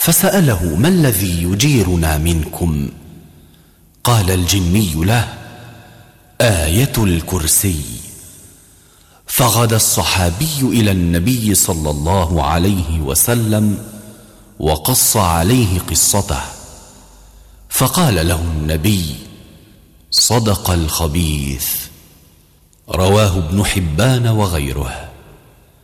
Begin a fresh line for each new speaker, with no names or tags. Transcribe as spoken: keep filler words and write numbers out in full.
فسأله: ما الذي يجيرنا منكم؟ قال الجني له: آية الكرسي. فغدا الصحابي إلى النبي صلى الله عليه وسلم وقص عليه قصته، فقال له النبي: صدق الخبيث. رواه ابن حبان وغيره.